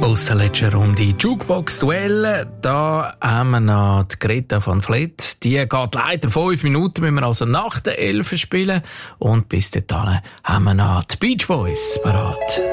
Aus der letzten Runde Jukebox-Duell. Da haben wir noch die Greta van Fleet. Die geht leider 5 Minuten, müssen wir also nach der 11 spielen. Und bis dahin haben wir noch die Beach Boys parat.